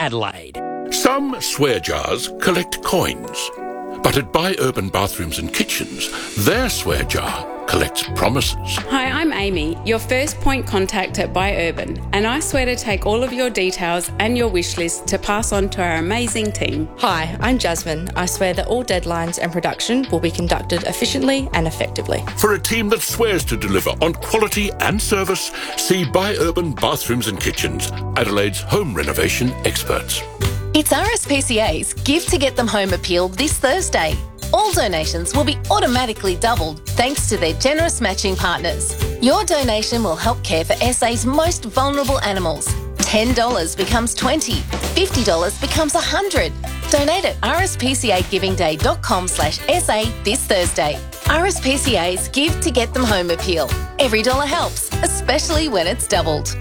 Adelaide. Some swear jars collect coins, but at Buy Urban Bathrooms and Kitchens, their swear jar collects promises. Hi, I'm Amy, your first point contact at Buy Urban, and I swear to take all of your details and your wish list to pass on to our amazing team. Hi, I'm Jasmine. I swear that all deadlines and production will be conducted efficiently and effectively. For a team that swears to deliver on quality and service, see Buy Urban Bathrooms and Kitchens, Adelaide's home renovation experts. It's RSPCA's Give to Get Them Home appeal this Thursday. All donations will be automatically doubled thanks to their generous matching partners. Your donation will help care for SA's most vulnerable animals. $10 becomes $20, $50 becomes $100. Donate at rspcagivingday.com/SA this Thursday. RSPCA's Give to Get Them Home appeal. Every dollar helps, especially when it's doubled.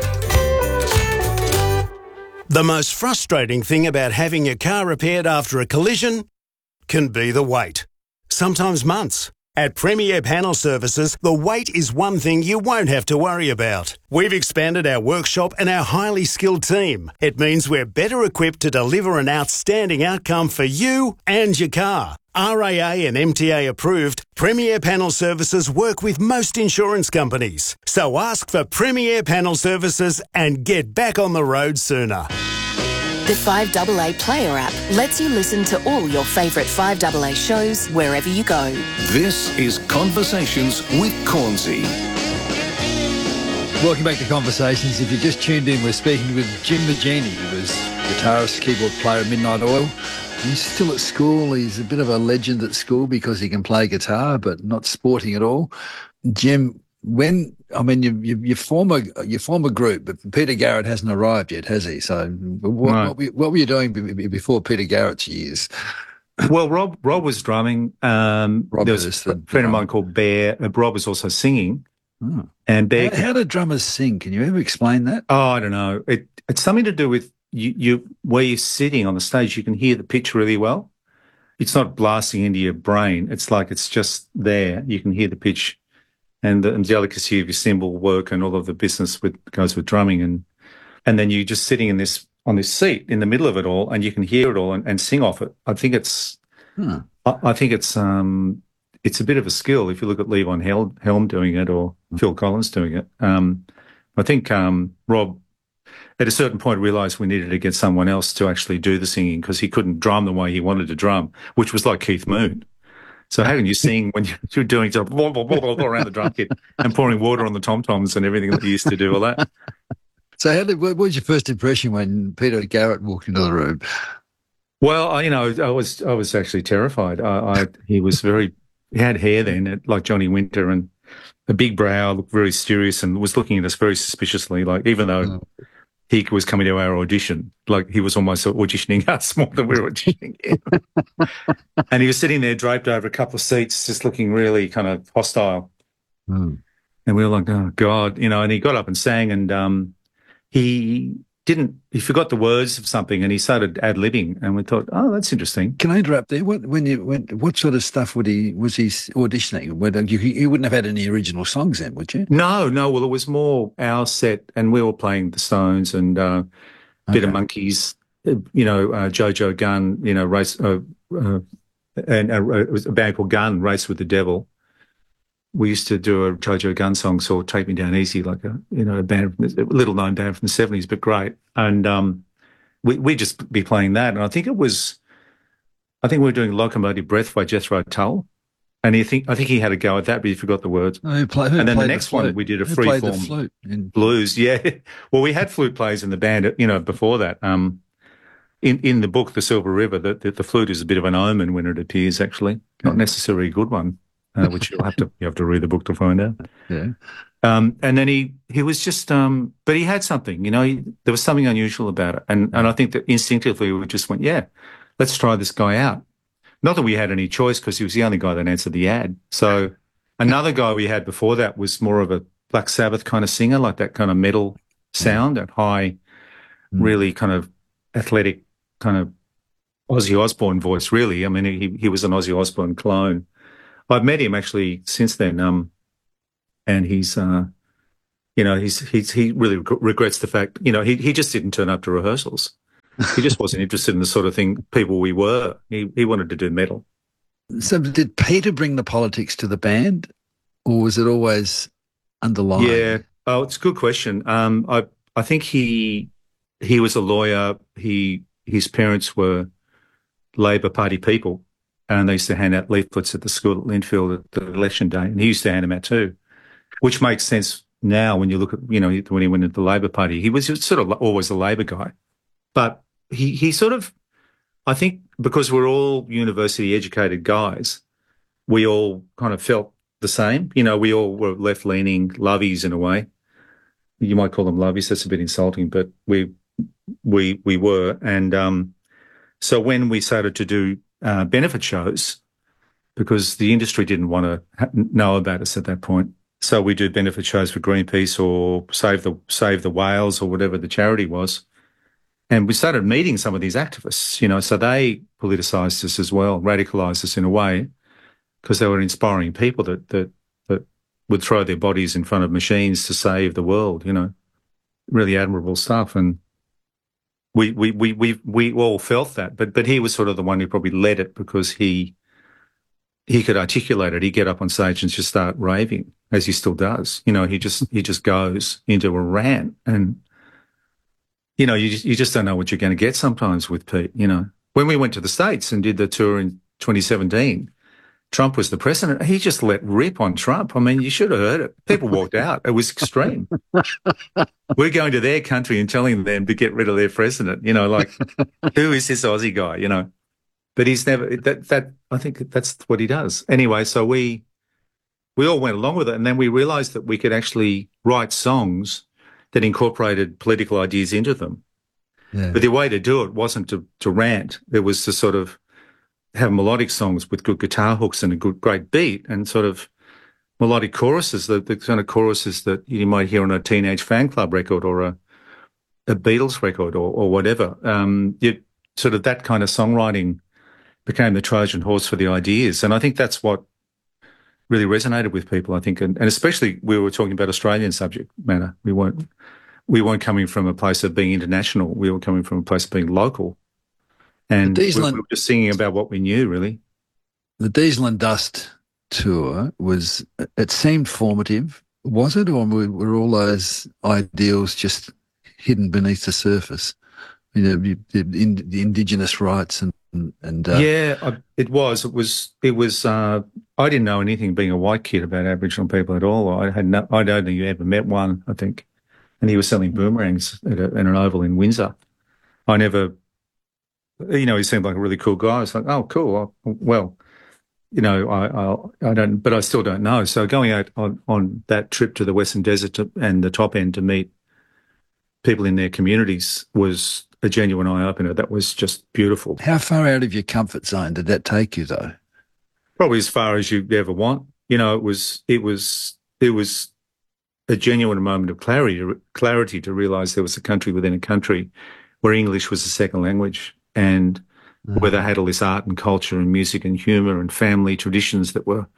The most frustrating thing about having your car repaired after a collision can be the wait. Sometimes months. At Premier Panel Services, the wait is one thing you won't have to worry about. We've expanded our workshop and our highly skilled team. It means we're better equipped to deliver an outstanding outcome for you and your car. RAA and MTA approved, Premier Panel Services work with most insurance companies. So ask for Premier Panel Services and get back on the road sooner. The 5AA Player app lets you listen to all your favourite 5AA shows wherever you go. This is Conversations with Cornsey. Welcome back to Conversations. If you just tuned in, we're speaking with Jim Magini, who was guitarist, keyboard player at Midnight Oil. He's still at school. He's a bit of a legend at school because he can play guitar, but not sporting at all. Jim, your former group, but Peter Garrett hasn't arrived yet, has he? So what were you doing before Peter Garrett's years? Well, Rob was drumming. There was a friend of mine called Bear. Rob was also singing. Oh. And Bear. How do drummers sing? Can you ever explain that? Oh, I don't know. It's something to do with you where you're sitting on the stage. You can hear the pitch really well. It's not blasting into your brain. It's like it's just there. You can hear the pitch and the delicacy of your cymbal work and all of the business goes with drumming. And then you're just sitting on this seat in the middle of it all, and you can hear it all and sing off it. I think it's a bit of a skill if you look at Levon Helm doing it or Phil Collins doing it. I think Rob, at a certain point, realised we needed to get someone else to actually do the singing because he couldn't drum the way he wanted to drum, which was like Keith Moon. So how can you sing when you're doing blah, blah, blah, blah, blah, around the drum kit and pouring water on the tom-toms and everything that you used to do, all that? So what was your first impression when Peter Garrett walked into the room? Well, I was actually terrified. He had hair then, like Johnny Winter, and a big brow, looked very serious, and was looking at us very suspiciously. Like even though he was coming to our audition, like he was almost auditioning us more than we were auditioning him. And he was sitting there draped over a couple of seats, just looking really kind of hostile. Mm. And we were like, oh God, and he got up and sang, and he forgot the words of something and he started ad-libbing, and we thought, oh, that's interesting. Can I interrupt there? What sort of stuff was he auditioning? You wouldn't have had any original songs then, would you? No. Well, it was more our set, and we were playing the Stones and bit of Monkeys, Jojo Gunn, race, and it was a band called Gun, Race with the Devil. We used to do a Jojo Gunn song called "Take Me Down Easy," like a band, a little known band from the 70s, but great. And we just be playing that. And I think we were doing "Locomotive Breath" by Jethro Tull, and I think he had a go at that, but he forgot the words. And then the next one we did a freeform blues. Yeah, well, we had flute players in the band, before that. In the book, The Silver River, the flute is a bit of an omen when it appears. Actually, not necessarily a good one. Which you have to read the book to find out. Yeah. And then he was just, but he had something, there was something unusual about it. And I think that instinctively we just went, yeah, let's try this guy out. Not that we had any choice because he was the only guy that answered the ad. So another guy we had before that was more of a Black Sabbath kind of singer, like that kind of metal sound, that high, really kind of athletic kind of Ozzy Osbourne voice, really. I mean, he was an Ozzy Osbourne clone. I've met him actually since then, and he's, he really regrets the fact, he just didn't turn up to rehearsals. He just wasn't interested in the sort of thing people we were. He wanted to do metal. So did Peter bring the politics to the band, or was it always underlying? Yeah. Oh, it's a good question. I think he was a lawyer. His parents were Labor Party people, and they used to hand out leaflets at the school at Linfield at the election day, and he used to hand them out too, which makes sense now when you look at, when he went into the Labor Party. He was sort of always a Labor guy, but he sort of, I think because we're all university educated guys, we all kind of felt the same. We all were left-leaning lovies in a way. You might call them lovies. That's a bit insulting, but we were. And so when we started to do benefit shows, because the industry didn't want to know about us at that point, so we do benefit shows for Greenpeace or Save the Whales or whatever the charity was. And we started meeting some of these activists, so they politicised us as well, radicalised us in a way, because they were inspiring people that would throw their bodies in front of machines to save the world, really admirable stuff. And we all felt that, but he was sort of the one who probably led it, because he could articulate it. He'd get up on stage and just start raving, as he still does. He just goes into a rant, and you just don't know what you're going to get sometimes with Pete. When we went to the States and did the tour in 2017, Trump was the president. He just let rip on Trump. I mean, you should have heard it. People walked out. It was extreme. We're going to their country and telling them to get rid of their president. Like, who is this Aussie guy? But he's never that. I think that's what he does anyway. So we all went along with it, and then we realised that we could actually write songs that incorporated political ideas into them. Yeah. But the way to do it wasn't to rant. It was to sort of have melodic songs with good guitar hooks and a great beat, and sort of melodic choruses, the kind of choruses that you might hear on a Teenage Fan Club record or a Beatles record or whatever. Sort of that kind of songwriting became the Trojan horse for the ideas. And I think that's what really resonated with people, I think. And especially we were talking about Australian subject matter. We weren't coming from a place of being international. We were coming from a place of being local. And we were just singing about what we knew, really. The Diesel and Dust tour it seemed formative, was it? Or were all those ideals just hidden beneath the surface? The Indigenous rights and yeah, it was. It was. I didn't know anything, being a white kid, about Aboriginal people at all. I don't think you ever met one, I think. And he was selling boomerangs at an oval in Windsor. I never, he seemed like a really cool guy. I was like, oh, cool. Well, I don't, but I still don't know. So going out on that trip to the Western Desert and the top end to meet people in their communities was a genuine eye-opener. That was just beautiful. How far out of your comfort zone did that take you, though? Probably as far as you ever want. It was a genuine moment of clarity to realise there was a country within a country where English was a second language, and where they had all this art and culture and music and humour and family traditions that were,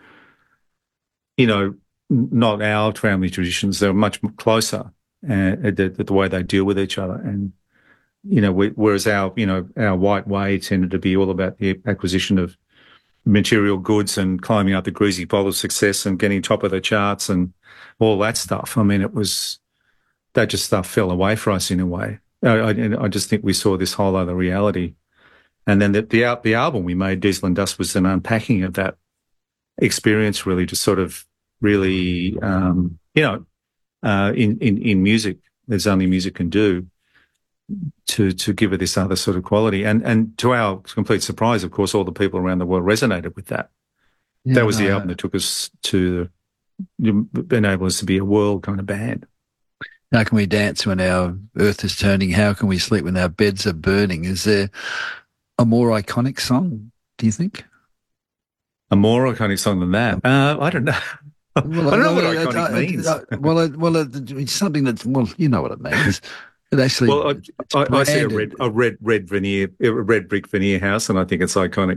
not our family traditions. They were much closer, the way they deal with each other. And, whereas our white way tended to be all about the acquisition of material goods and climbing up the greasy pole of success and getting top of the charts and all that stuff. I mean, that just stuff fell away for us in a way. I just think we saw this whole other reality. And then the album we made, Diesel and Dust, was an unpacking of that experience, really, to sort of really, in music, as only music can do, to give it this other sort of quality. And to our complete surprise, of course, all the people around the world resonated with that. Yeah, that was the album that took us to enable us to be a world kind of band. How can we dance when our earth is turning? How can we sleep when our beds are burning? Is there a more iconic song, do you think? A more iconic song than that? I don't know. Well, I don't know what iconic means. It's something that's, you know what it means. It actually. Well, I see a red brick veneer house, and I think it's iconic.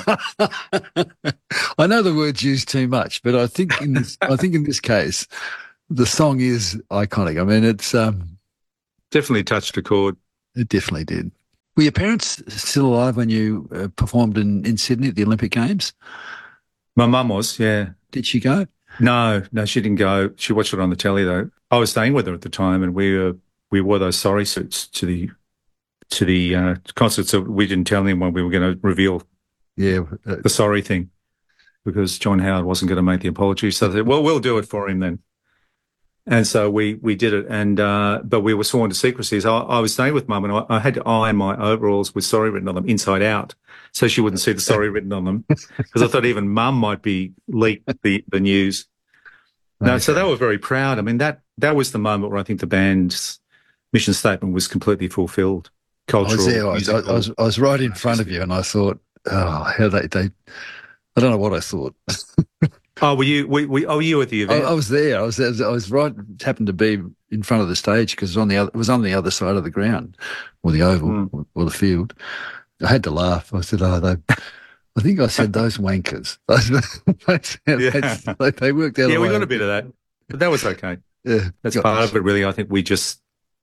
I know the word's used too much, but I think in this case, the song is iconic. I mean, it's definitely touched a chord. It definitely did. Were your parents still alive when you performed in Sydney at the Olympic Games? My mum was, yeah. Did she go? No, she didn't go. She watched it on the telly though. I was staying with her at the time, and we wore those sorry suits to the concert. So we didn't tell anyone we were going to reveal the sorry thing, because John Howard wasn't going to make the apology. So they said, well, we'll do it for him then. And so we did it, and but we were sworn to secrecy. So I was staying with Mum, and I had to iron my overalls with sorry written on them inside out, so she wouldn't see the sorry written on them, because I thought even Mum might be leaked the news. No, so they were very proud. I mean, that was the moment where I think the band's mission statement was completely fulfilled. Cultural. I was right in front of you, and I thought, how they I don't know what I thought. Oh, were you at the event? I was there. I was right. Happened to be in front of the stage because it was on the other side of the ground, or the oval, or the field. I had to laugh. I said, I think I said those wankers. They worked out. Yeah, we got a bit of that, but that was okay. Yeah, that's part of it. Really, I think we just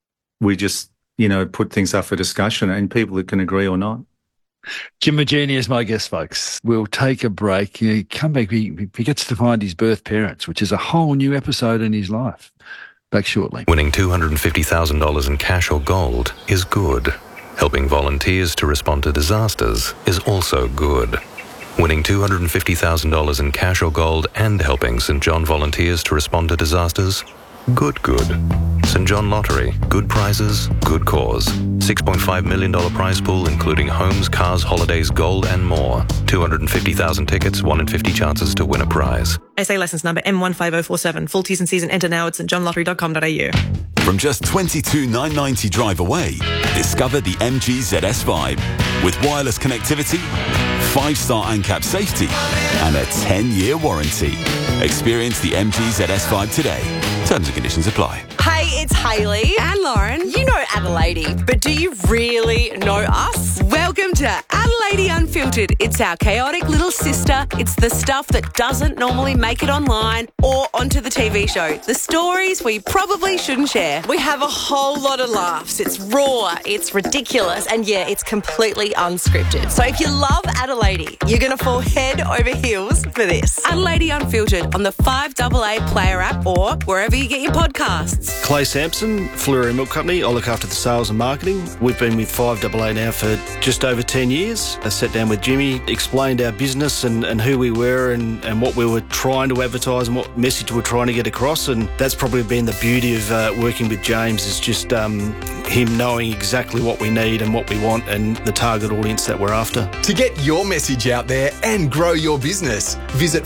put things up for discussion, and people that can agree or not. Jim Magini is my guest, folks. We'll take a break. He come back. He gets to find his birth parents, which is a whole new episode in his life. Back shortly. Winning $250,000 in cash or gold is good. Helping volunteers to respond to disasters is also good. Winning $250,000 in cash or gold and helping St. John volunteers to respond to disasters? Good. St. John Lottery. Good prizes, good cause. $6.5 million prize pool, including homes, cars, holidays, gold, and more. 250,000 tickets, 1 in 50 chances to win a prize. SA licence number M15047. Full T's and C's and enter now at stjohnlottery.com.au. From just $22,990 drive away, discover the MG ZS Vibe. With wireless connectivity, 5-star ANCAP safety, and a 10-year warranty. Experience the MG ZS Vibe today. Terms and conditions apply. Hey, it's Hayley and Lauren. You know Adelaide, but do you really know us? Welcome to Adelaide Unfiltered. It's our chaotic little sister. It's the stuff that doesn't normally make it online or onto the TV show. The stories we probably shouldn't share. We have a whole lot of laughs. It's raw, it's ridiculous, and yeah, it's completely unscripted. So if you love Adelaide, you're going to fall head over heels for this. Adelaide Unfiltered on the 5AA Player app or wherever you get your podcasts. Clay Sampson, Fleury Milk Company. I look after the sales and marketing. We've been with 5AA now for just over 10 years. I sat down with Jimmy, explained our business and who we were and what we were trying to advertise and what message we're trying to get across. And that's probably been the beauty of working with James, is just him knowing exactly what we need and what we want and the target audience that we're after. To get your message out there and grow your business, visit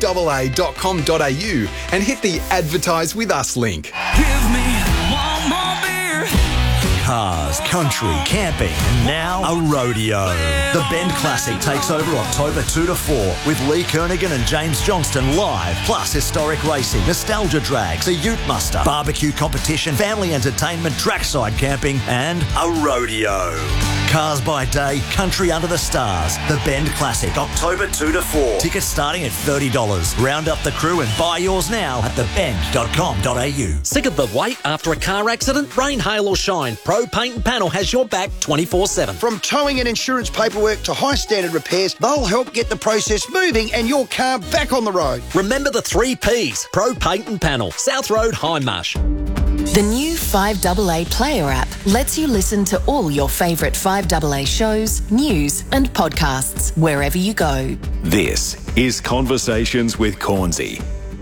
5AA.com.au and hit the Advertise With Us link. Give me one more beer. Cars, country, camping, and now a rodeo. The Bend Classic takes over October 2 to 4 with Lee Kernaghan and James Johnston live, plus historic racing, nostalgia drags, a ute muster, barbecue competition, family entertainment, trackside camping, and a rodeo. Cars by day, country under the stars. The Bend Classic, October 2 to 4. Tickets starting at $30. Round up the crew and buy yours now at thebend.com.au. Sick of the wait after a car accident? Rain, hail or shine, Pro Paint and Panel has your back 24/7. From towing and insurance paperwork to high standard repairs, they'll help get the process moving and your car back on the road. Remember the 3 Ps. Pro Paint and Panel, South Road, Hindmarsh. The new 5AA Player app lets you listen to all your favourite 5AA shows, news and podcasts wherever you go. This is Conversations with Cornsey.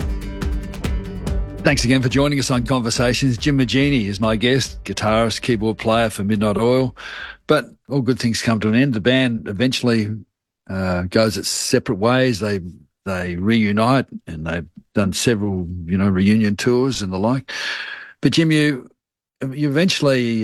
Thanks again for joining us on Conversations. Jim Magini is my guest, guitarist, keyboard player for Midnight Oil. But all good things come to an end. The band eventually goes its separate ways. They reunite, and they've done several, reunion tours and the like. But Jim, you eventually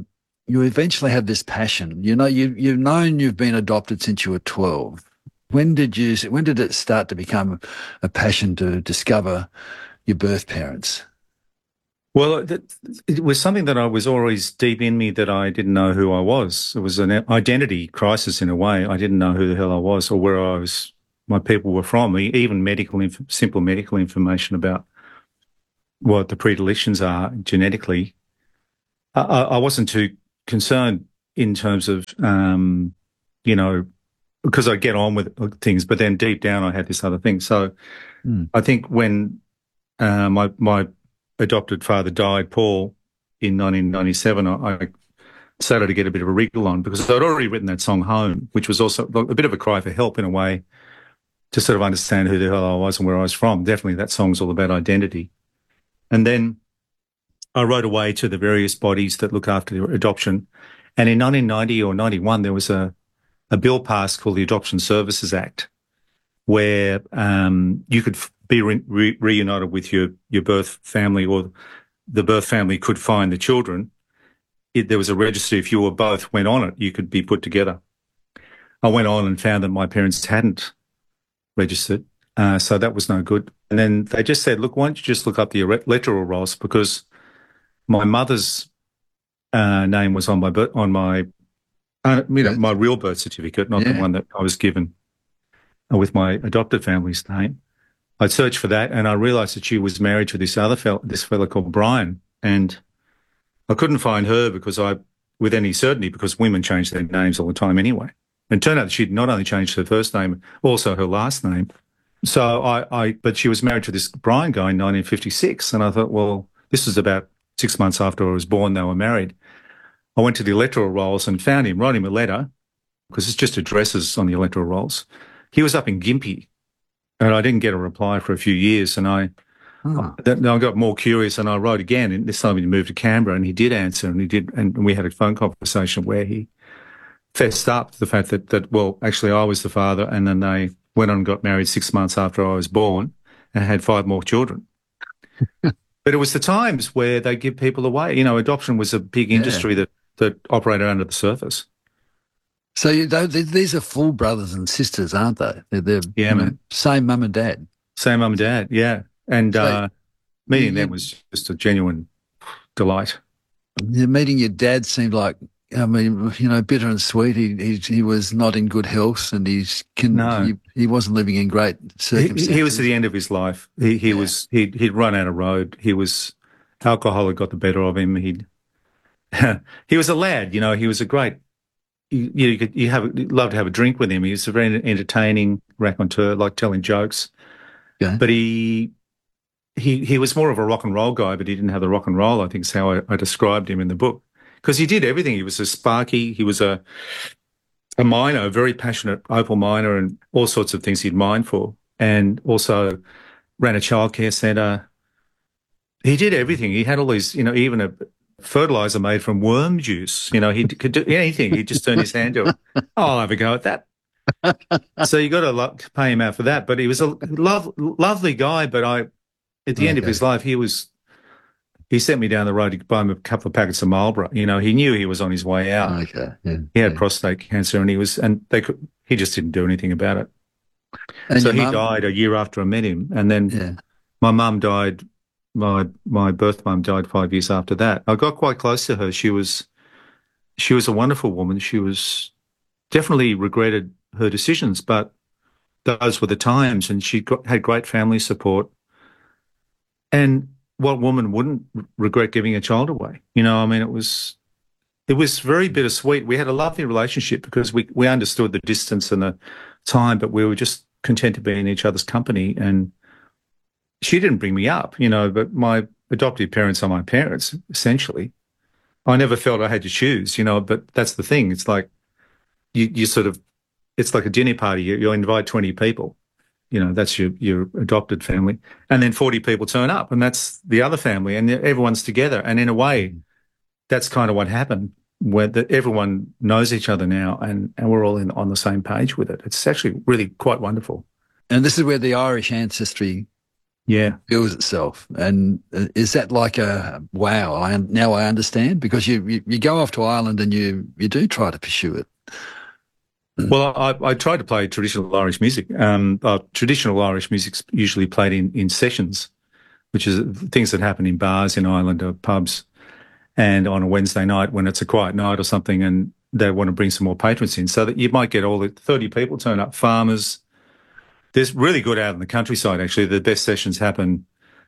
had this passion. You've known you've been adopted since you were 12. When did it start to become a passion to discover your birth parents? Well, it was something that I was always deep in me, that I didn't know who I was. It was an identity crisis in a way. I didn't know who the hell I was or where my people were from. Even simple medical information about what the predilections are genetically. I wasn't too concerned in terms of, because I get on with things, but then deep down I had this other thing. So I think when my adopted father died, Paul, in 1997, I started to get a bit of a wriggle on because I'd already written that song Home, which was also a bit of a cry for help in a way to sort of understand who the hell I was and where I was from. Definitely that song's all about identity. And then I wrote away to the various bodies that look after adoption. And in 1990 or 91, there was a bill passed called the Adoption Services Act, where you could be reunited with your birth family, or the birth family could find the children. There was a registry. If you were both went on it, you could be put together. I went on and found that my parents hadn't registered, so that was no good. And then they just said, look, why don't you just look up the electoral rolls, because my mother's name was on my my real birth certificate, not the one that I was given with my adopted family's name. I searched for that, and I realised that she was married to this fellow called Brian, and I couldn't find her with any certainty, because women change their names all the time anyway. And it turned out that she'd not only changed her first name, also her last name. So but she was married to this Brian guy in 1956, and I thought, well, this was about 6 months after I was born. They were married. I went to the electoral rolls and found him, wrote him a letter, because it's just addresses on the electoral rolls. He was up in Gympie, and I didn't get a reply for a few years, and I got more curious, and I wrote again, and this time he moved to Canberra, and he did answer, and we had a phone conversation where he fessed up to the fact that well, actually I was the father, and then they went on and got married 6 months after I was born and had 5 more children. But it was the times where they give people away. Adoption was a big industry that operated under the surface. So these are full brothers and sisters, aren't they? They're man. Same mum and dad. Same mum and dad, yeah. And meeting them was just a genuine delight. Meeting your dad seemed like, bitter and sweet. He was not in good health, and he wasn't living in great circumstances. He was at the end of his life. He'd run out of road. Alcohol had got the better of him. He was a lad. He was a great. You'd love to have a drink with him. He was a very entertaining raconteur, like telling jokes. Yeah. But he was more of a rock and roll guy, but he didn't have the rock and roll, I think is how I described him in the book. Because he did everything. He was a sparky. He was a miner, a very passionate opal miner, and all sorts of things he'd mine for. And also ran a childcare centre. He did everything. He had all these, even a fertilizer made from worm juice. He could do anything. He'd just turn his hand to it. I'll have a go at that. So you got to pay him out for that. But he was a lovely guy. But at the end of his life, he sent me down the road to buy him a couple of packets of Marlboro. He knew he was on his way out. Okay. Yeah. He had prostate cancer, and he just didn't do anything about it. And so he died a year after I met him. And then my mum died, my birth mum died 5 years after that. I got quite close to her. She was a wonderful woman. She was definitely regretted her decisions, but those were the times, and she had great family support. And what woman wouldn't regret giving a child away? It was very bittersweet. We had a lovely relationship because we understood the distance and the time, but we were just content to be in each other's company. And she didn't bring me up, but my adoptive parents are my parents, essentially. I never felt I had to choose, but that's the thing. It's like you sort of, it's like a dinner party. You invite 20 people. That's your adopted family. And then 40 people turn up, and that's the other family, and everyone's together. And in a way, that's kind of what happened, where everyone knows each other now, and we're all on the same page with it. It's actually really quite wonderful. And this is where the Irish ancestry builds itself. And is that like wow, now I understand? Because you go off to Ireland and you do try to pursue it. Well, I tried to play traditional Irish music. Traditional Irish music's usually played in sessions, which is things that happen in bars in Ireland or pubs, and on a Wednesday night when it's a quiet night or something, and they want to bring some more patrons in, so that you might get all the 30 people turn up, farmers. There's really good out in the countryside, actually. The best sessions happen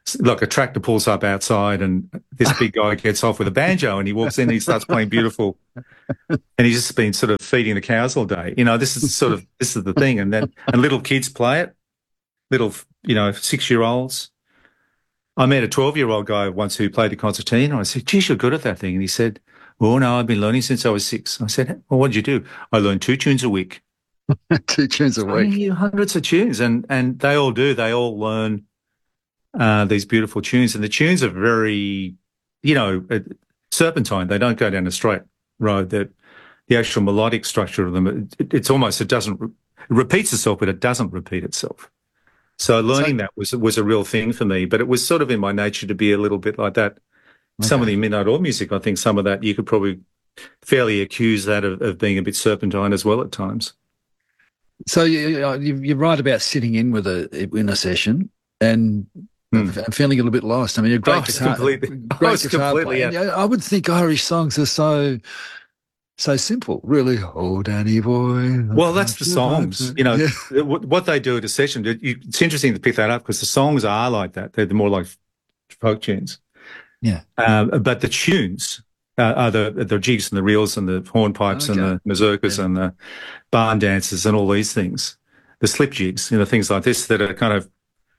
like a tractor pulls up outside and this big guy gets off with a banjo and he walks in and he starts playing beautiful, and he's just been sort of feeding the cows all day. This is the thing. And little kids play it, little, 6-year-olds. I met a 12-year-old guy once who played the concertina. I said, geez, you're good at that thing. And he said, oh, no, I've been learning since I was 6. I said, well, what did you do? I learned 2 tunes a week. 2 tunes a week. Hundreds of tunes. And they all do. They all learn these beautiful tunes. And the tunes are very, serpentine. They don't go down a straight road. That the actual melodic structure of them, it repeats itself, but it doesn't repeat itself. So learning that was a real thing for me, but it was sort of in my nature to be a little bit like that. Okay. Some of the Midnight Oil music, I think some of that you could probably fairly accuse that of being a bit serpentine as well at times. So you're right about sitting in in a session and feeling a little bit lost. I mean, you're great guitar. Great guitar player. I would think Irish songs are so simple, really. Oh, Danny boy. Well, that's the songs. What they do at a session. It's interesting to pick that up because the songs are like that. They're more like folk tunes. Yeah. But the tunes are the jigs and the reels and the hornpipes and the mazurkas and the barn dances and all these things. The slip jigs, things like this that are kind of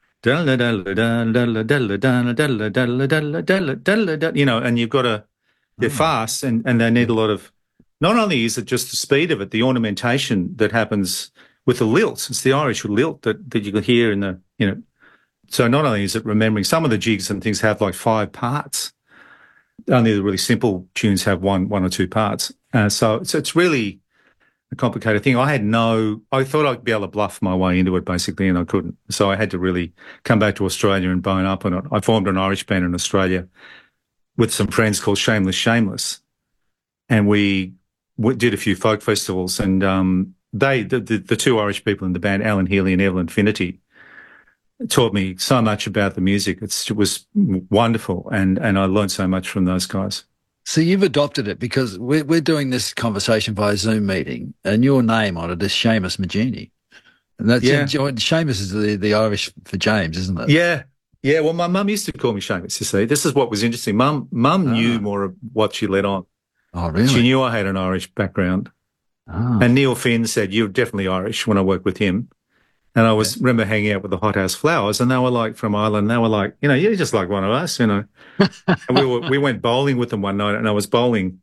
and you've got to, they're fast and they need a lot of. Not only is it just the speed of it, the ornamentation that happens with the lilt. It's the Irish lilt that you can hear in the, So not only is it remembering, some of the jigs and things have like 5 parts. Only the really simple tunes have one or 2 parts. So it's really a complicated thing. I thought I'd be able to bluff my way into it basically, and I couldn't. So I had to really come back to Australia and bone up on it. I formed an Irish band in Australia with some friends called Shameless. And we did a few folk festivals, and the 2 Irish people in the band, Alan Healy and Evelyn Finity, taught me so much about the music. It was wonderful, and I learned so much from those guys. So you've adopted it because we're doing this conversation via Zoom meeting, and your name on it is Seamus Magini. And that's Seamus is the Irish for James, isn't it? Yeah. Yeah, well, my mum used to call me Seamus, you see. This is what was interesting. Mum knew more of what she let on. Oh, really? She knew I had an Irish background. Oh. And Neil Finn said, you're definitely Irish when I worked with him. And I remember hanging out with the Hothouse Flowers, and they were like from Ireland. They were like, you're just like one of us, And we went bowling with them one night, and I was bowling.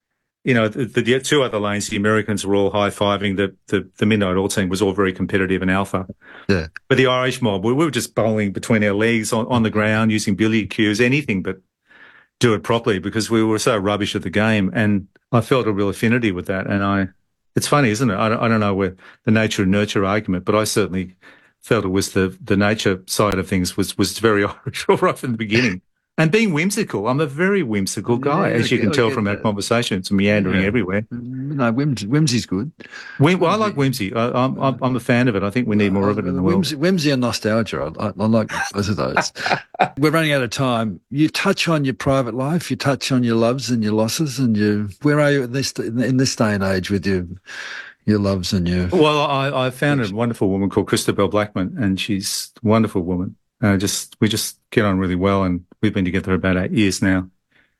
The 2 other lanes, the Americans were all high-fiving. The Midnight Oil team was all very competitive and alpha. Yeah. But the Irish mob, we were just bowling between our legs on the ground, using billiard cues, anything but do it properly because we were so rubbish at the game. And I felt a real affinity with that. And it's funny, isn't it? I don't know where the nature and nurture argument, but I certainly felt it was the nature side of things was very Irish right from the beginning. And being whimsical, I'm a very whimsical guy, as you can tell from our conversation. It's meandering everywhere. No, whimsy's good. I like whimsy. I'm a fan of it. I think we need more of it in the world. Whimsy and nostalgia. I like both of those. We're running out of time. You touch on your private life. You touch on your loves and your losses. And where are you in this day and age with your loves and your... Well, I found a wonderful woman called Christabel Blackman, and she's a wonderful woman. We just get on really well, and we've been together about 8 years now.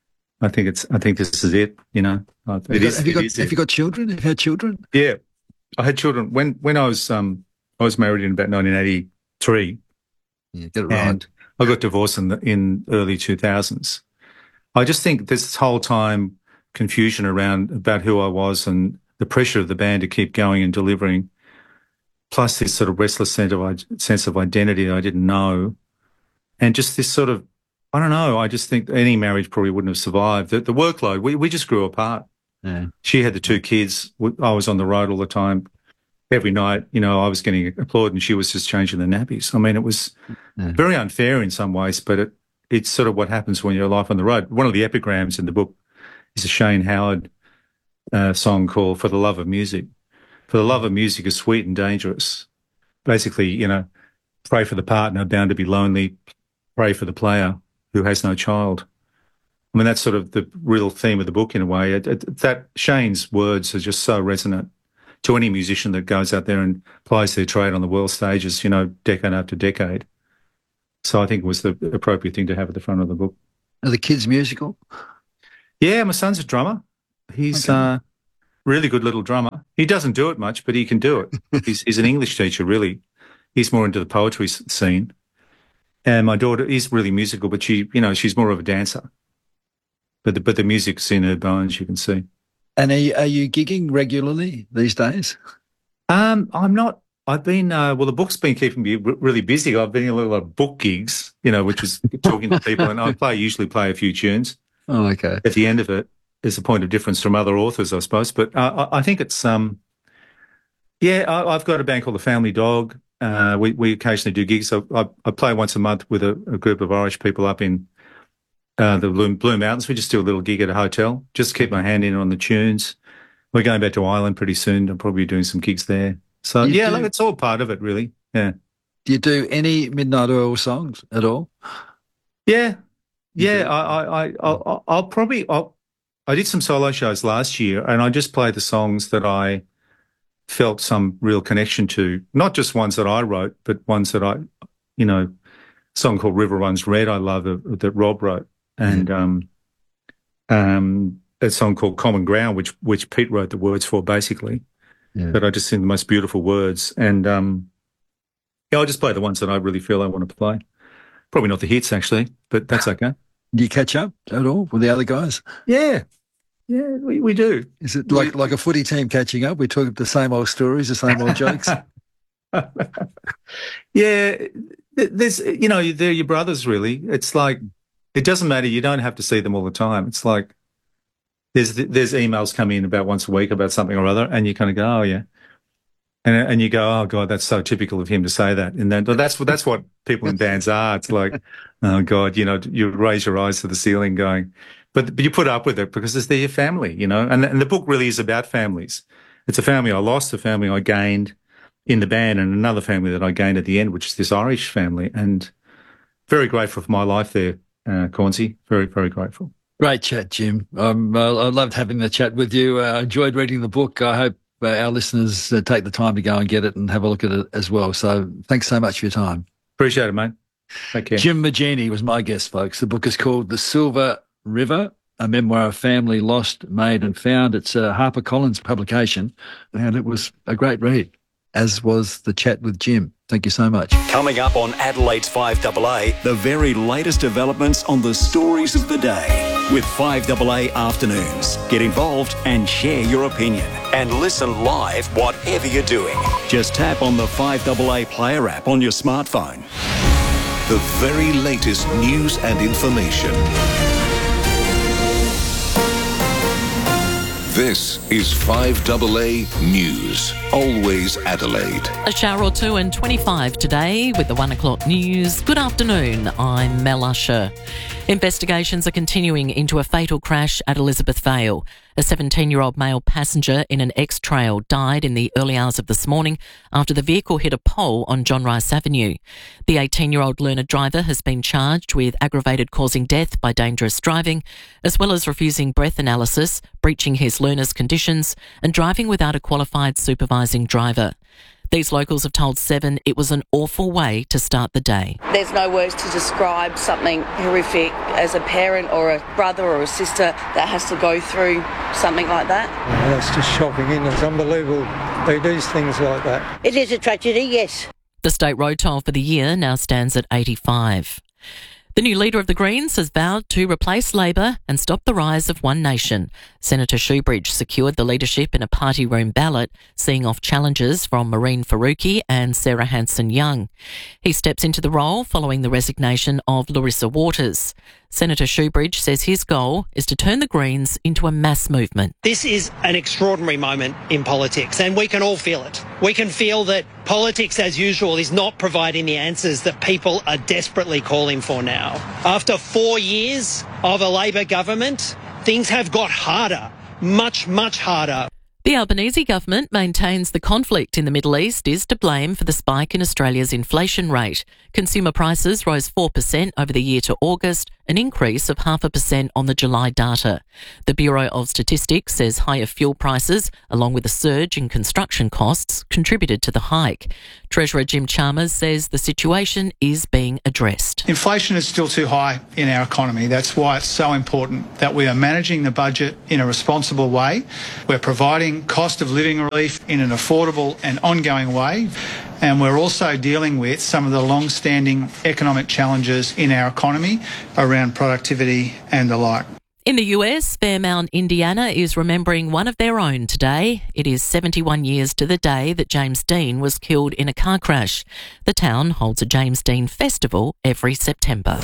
I think this is it. Have you got children? Have you had children? Yeah, I had children when I was married in about 1983. Yeah, get it right. And I got divorced in early 2000s. I just think this whole time confusion about who I was and the pressure of the band to keep going and delivering. Plus this sort of restless sense of identity that I didn't know. And just this sort of, I don't know, I just think any marriage probably wouldn't have survived. The workload, we just grew apart. Yeah. She had the 2 kids. I was on the road all the time. Every night, I was getting employed and she was just changing the nappies. I mean, it was very unfair in some ways, but it's sort of what happens when you're alive on the road. One of the epigrams in the book is a Shane Howard song called For the Love of Music. For the love of music is sweet and dangerous. Basically, pray for the partner bound to be lonely, pray for the player who has no child. I mean, that's sort of the real theme of the book in a way. That Shane's words are just so resonant to any musician that goes out there and plies their trade on the world stages, decade after decade. So I think it was the appropriate thing to have at the front of the book. Are the kids musical? Yeah, my son's a drummer. He's a really good little drummer. He doesn't do it much, but he can do it. He's an English teacher, really. He's more into the poetry scene. And my daughter is really musical, but she's more of a dancer. But the music's in her bones, you can see. And are you gigging regularly these days? I'm not. I've been, the book's been keeping me really busy. I've been in a lot of book gigs, which is talking to people, and I usually play a few tunes. Oh, okay. At the end of it is a point of difference from other authors, I suppose. But I think it's, I've got a band called The Family Dog. We occasionally do gigs. I play once a month with a group of Irish people up in the Blue Mountains. We just do a little gig at a hotel, just to keep my hand in on the tunes. We're going back to Ireland pretty soon. I'll probably be doing some gigs there. So, it's all part of it, really. Yeah. Do you do any Midnight Oil songs at all? Yeah. Yeah, I did some solo shows last year, and I just played the songs that I felt some real connection to, not just ones that I wrote, but ones that a song called River Runs Red I love that Rob wrote, and a song called Common Ground, which Pete wrote the words for, basically. Yeah. But I just think the most beautiful words. And, I just play the ones that I really feel I want to play. Probably not the hits, actually, but that's okay. Do you catch up at all with the other guys? Yeah. Yeah, we do. Is it like a footy team catching up? We talk the same old stories, the same old jokes? Yeah. There's, they're your brothers, really. It's like, it doesn't matter. You don't have to see them all the time. It's like, there's emails come in about once a week about something or other, and you kind of go, oh, yeah. And you go, oh, God, that's so typical of him to say that. And then that's what people in bands are. It's like, oh, God, you raise your eyes to the ceiling going, but you put up with it because they're your family, And the book really is about families. It's a family I lost, a family I gained in the band, and another family that I gained at the end, which is this Irish family. And very grateful for my life there, Cornsey. Very, very grateful. Great chat, Jim. I loved having the chat with you. I enjoyed reading the book. I hope our listeners take the time to go and get it and have a look at it as well. So thanks so much for your time. Appreciate it, mate. Take care. Jim Magini was my guest, folks. The book is called The Silver River, a memoir of family lost, made and found. It's a HarperCollins publication, and it was a great read, as was the chat with Jim. Thank you so much. Coming up on Adelaide's 5AA, the very latest developments on the stories of the day with 5AA Afternoons. Get involved and share your opinion. And listen live whatever you're doing. Just tap on the 5AA Player app on your smartphone. The very latest news and information. This is 5AA News. Always Adelaide. A shower or two and 25 today with the 1 o'clock news. Good afternoon, I'm Mel Usher. Investigations are continuing into a fatal crash at Elizabeth Vale. A 17-year-old male passenger in an X-Trail died in the early hours of this morning after the vehicle hit a pole on John Rice Avenue. The 18-year-old learner driver has been charged with aggravated causing death by dangerous driving, as well as refusing breath analysis, breaching his learner's conditions, and driving without a qualified supervising driver. These locals have told Seven it was an awful way to start the day. There's no words to describe something horrific as a parent or a brother or a sister that has to go through something like that. Yeah, that's just shocking, isn't it? It's unbelievable they do things like that. It is a tragedy, yes. The state road toll for the year now stands at 85. The new leader of the Greens has vowed to replace Labor and stop the rise of One Nation. Senator Shoebridge secured the leadership in a party room ballot, seeing off challenges from Maureen Faruqi and Sarah Hanson-Young. He steps into the role following the resignation of Larissa Waters. Senator Shoebridge says his goal is to turn the Greens into a mass movement. This is an extraordinary moment in politics, and we can all feel it. We can feel that politics, as usual, is not providing the answers that people are desperately calling for now. After 4 years of a Labor government, things have got harder, much, much harder. The Albanese government maintains the conflict in the Middle East is to blame for the spike in Australia's inflation rate. Consumer prices rose 4% over the year to August, an increase of 0.5% on the July data. The Bureau of Statistics says higher fuel prices, along with a surge in construction costs, contributed to the hike. Treasurer Jim Chalmers says the situation is being addressed. Inflation is still too high in our economy. That's why it's so important that we are managing the budget in a responsible way. We're providing cost of living relief in an affordable and ongoing way. And we're also dealing with some of the long-standing economic challenges in our economy around productivity and the like. In the US, Fairmount, Indiana is remembering one of their own today. It is 71 years to the day that James Dean was killed in a car crash. The town holds a James Dean festival every September.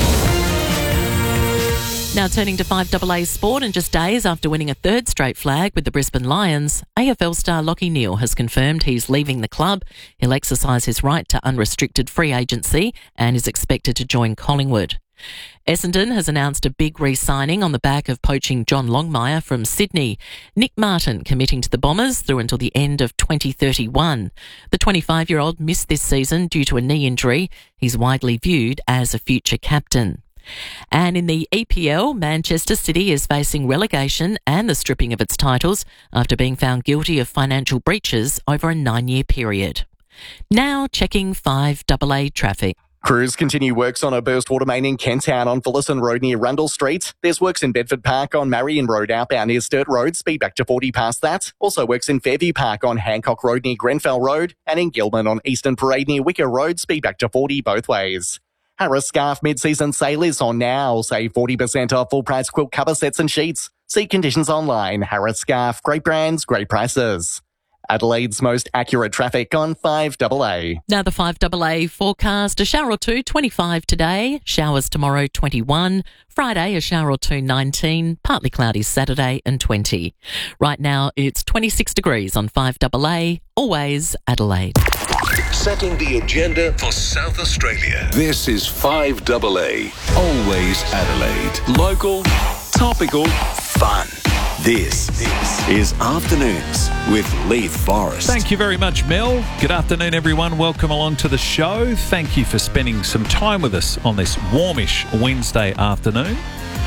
Now turning to 5AA sport, and just days after winning a third straight flag with the Brisbane Lions, AFL star Lachie Neale has confirmed he's leaving the club. He'll exercise his right to unrestricted free agency and is expected to join Collingwood. Essendon has announced a big re-signing on the back of poaching John Longmire from Sydney. Nick Martin committing to the Bombers through until the end of 2031. The 25-year-old missed this season due to a knee injury. He's widely viewed as a future captain. And in the EPL, Manchester City is facing relegation and the stripping of its titles after being found guilty of financial breaches over a 9-year period. Now checking 5AA traffic. Crews continue works on a burst water main in Kent Town on Fullerton Road near Rundle Street. There's works in Bedford Park on Marion Road outbound near Sturt Road, speed back to 40 past that. Also works in Fairview Park on Hancock Road near Grenfell Road, and in Gilman on Eastern Parade near Wicker Road, speed back to 40 both ways. Harris Scarf mid-season sale is on now. Save 40% off full price quilt cover sets and sheets. See conditions online. Harris Scarf, great brands, great prices. Adelaide's most accurate traffic on 5AA. Now the 5AA forecast, a shower or two, 25 today, showers tomorrow, 21. Friday, a shower or two, 19. Partly cloudy Saturday and 20. Right now, it's 26 degrees on 5AA, always Adelaide. Setting the agenda for South Australia. This is 5AA, always Adelaide. Local, topical, fun. This is Afternoons with Leith Forrest. Thank you very much, Mel. Good afternoon, everyone. Welcome along to the show. Thank you for spending some time with us on this warmish Wednesday afternoon.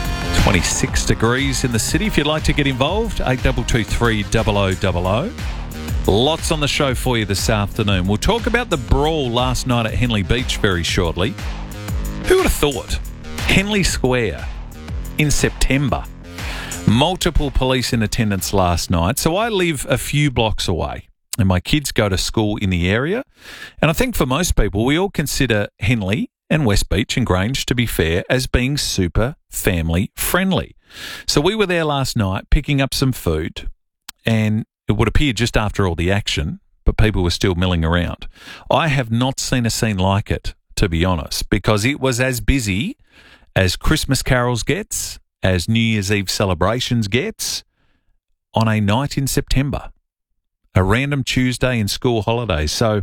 26 degrees in the city. If you'd like to get involved, 8223 0000. Lots on the show for you this afternoon. We'll talk about the brawl last night at Henley Beach very shortly. Who would have thought? Henley Square in September. Multiple police in attendance last night. So I live a few blocks away and my kids go to school in the area. And I think for most people, we all consider Henley and West Beach and Grange, to be fair, as being super family friendly. So we were there last night picking up some food, and it would appear just after all the action, but people were still milling around. I have not seen a scene like it, to be honest, because it was as busy as Christmas carols gets, as New Year's Eve celebrations gets, on a night in September, a random Tuesday in school holidays. So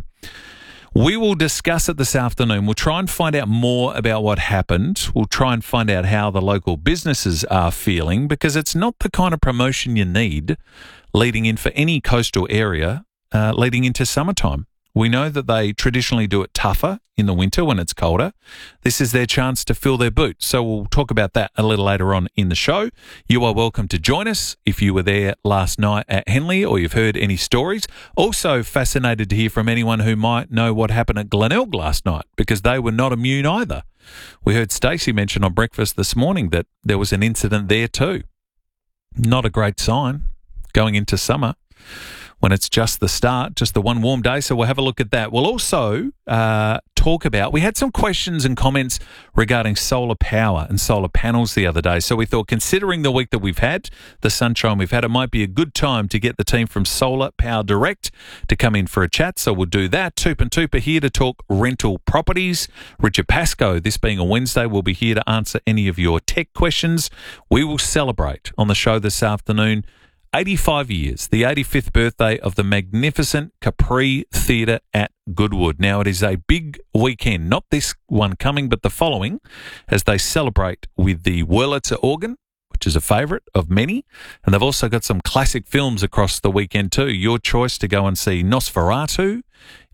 we will discuss it this afternoon. We'll try and find out more about what happened. We'll try and find out how the local businesses are feeling, because it's not the kind of promotion you need leading in for any coastal area leading into summertime. We know that they traditionally do it tougher in the winter when it's colder. This is their chance to fill their boots. So we'll talk about that a little later on in the show. You are welcome to join us if you were there last night at Henley or you've heard any stories. Also fascinated to hear from anyone who might know what happened at Glenelg last night, because they were not immune either. We heard Stacey mention on breakfast this morning that there was an incident there too. Not a great sign going into summer, when it's just the start, just the one warm day. So we'll have a look at that. We'll also talk about, we had some questions and comments regarding solar power and solar panels the other day. So we thought, considering the week that we've had, the sunshine we've had, it might be a good time to get the team from Solar Power Direct to come in for a chat. So we'll do that. Toop and Toop are here to talk rental properties. Richard Pascoe, this being a Wednesday, will be here to answer any of your tech questions. We will celebrate on the show this afternoon 85 years, the 85th birthday of the magnificent Capri Theatre at Goodwood. Now, it is a big weekend, not this one coming, but the following, as they celebrate with the Wurlitzer organ, which is a favourite of many. And they've also got some classic films across the weekend too. Your choice to go and see Nosferatu.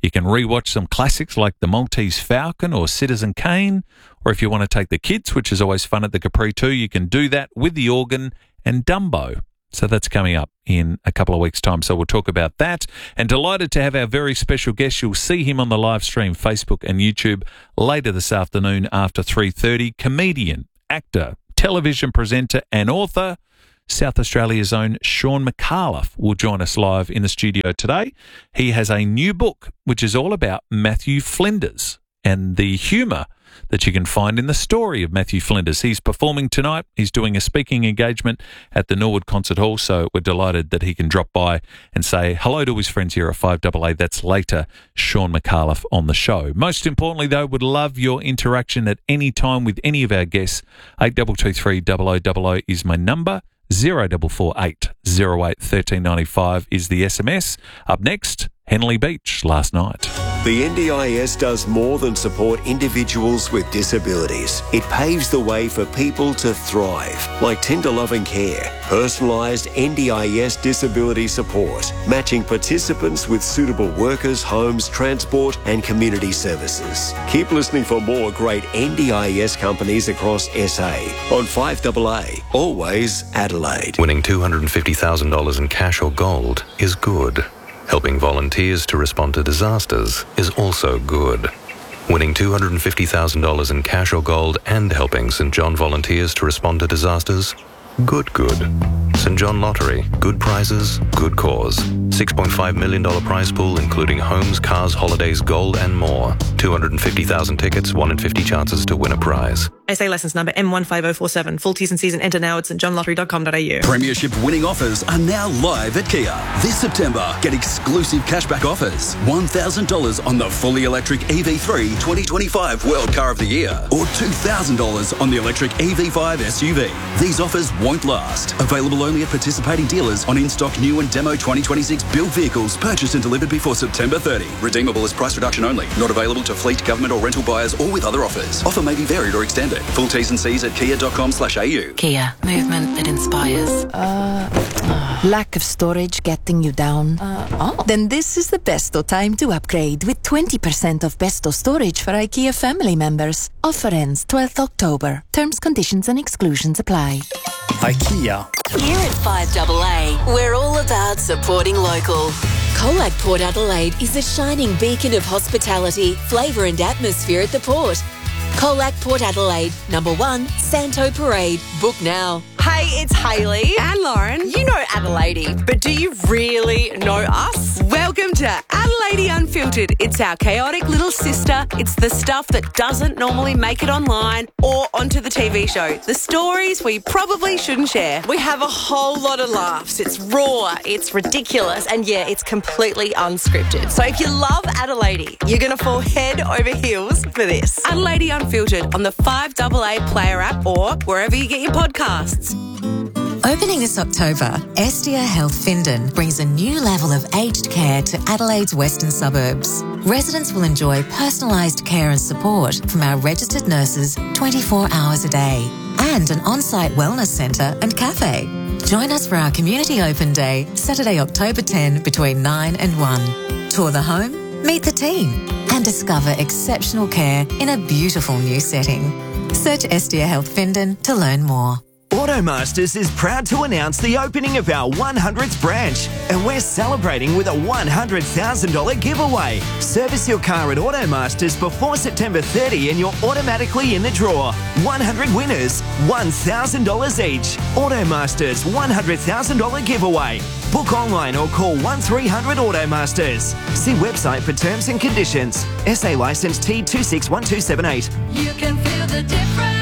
You can rewatch some classics like The Maltese Falcon or Citizen Kane, or if you want to take the kids, which is always fun at the Capri too, you can do that with The Organ and Dumbo. So that's coming up in a couple of weeks' time. So we'll talk about that. And delighted to have our very special guest. You'll see him on the live stream, Facebook and YouTube, later this afternoon after 3:30. Comedian, actor, television presenter and author, South Australia's own Sean McAuliffe will join us live in the studio today. He has a new book which is all about Matthew Flinders and the humour that you can find in the story of Matthew Flinders. He's performing tonight. He's doing a speaking engagement at the Norwood Concert Hall, so we're delighted that he can drop by and say hello to his friends here at 5AA. That's later, Sean McAuliffe on the show. Most importantly, though, would love your interaction at any time with any of our guests. 8223 0000 is my number. 0448 08 1395 is the SMS. Up next, Henley Beach last night. The NDIS does more than support individuals with disabilities. It paves the way for people to thrive, like tender loving care, personalised NDIS disability support, matching participants with suitable workers, homes, transport and community services. Keep listening for more great NDIS companies across SA on 5AA, always Adelaide. Winning $250,000 in cash or gold is good. Helping volunteers to respond to disasters is also good. Winning $250,000 in cash or gold and helping St John volunteers to respond to disasters? Good. St John Lottery. Good prizes, good cause. $6.5 million prize pool including homes, cars, holidays, gold and more. 250,000 tickets, 1 in 50 chances to win a prize. SA licence number M15047. Full T's and C's and enter now at stjohnlottery.com.au. Premiership winning offers are now live at Kia. This September, get exclusive cashback offers. $1,000 on the fully electric EV3 2025 World Car of the Year or $2,000 on the electric EV5 SUV. These offers won't last. Available only at participating dealers on in-stock new and demo 2026 built vehicles purchased and delivered before September 30. Redeemable as price reduction only. Not available to fleet, government or rental buyers or with other offers. Offer may be varied or extended. Full T's and C's at kia.com/au. Kia, movement that inspires. Lack of storage getting you down? Then this is the besto time to upgrade with 20% off besto storage for IKEA family members. Offer ends 12th October. Terms, conditions and exclusions apply. IKEA. Here at 5AA, we're all about supporting local. Colac Port Adelaide is a shining beacon of hospitality, flavour and atmosphere at the port. Colac Port Adelaide, number 1, Santo Parade. Book now. Hey, it's Hayley and Lauren. You know Adelaide, but do you really know us? Welcome to Adelaide Unfiltered. It's our chaotic little sister. It's the stuff that doesn't normally make it online or onto the TV show. The stories we probably shouldn't share. We have a whole lot of laughs. It's raw, it's ridiculous, and yeah, it's completely unscripted. So if you love Adelaide, you're going to fall head over heels for this. Adelaide Unfiltered on the 5AA Player app or wherever you get your podcasts. Opening this October, Estia Health Findon brings a new level of aged care to Adelaide's western suburbs. Residents will enjoy personalised care and support from our registered nurses 24 hours a day and an on-site wellness centre and cafe. Join us for our Community Open Day, Saturday, October 10 between 9 and 1. Tour the home, meet the team and discover exceptional care in a beautiful new setting. Search Estia Health Findon to learn more. Automasters is proud to announce the opening of our 100th branch, and we're celebrating with a $100,000 giveaway. Service your car at Automasters before September 30 and you're automatically in the draw. 100 winners, $1,000 each. Automasters $100,000 giveaway. Book online or call 1300 Automasters. See website for terms and conditions. SA licence T261278. You can feel the difference.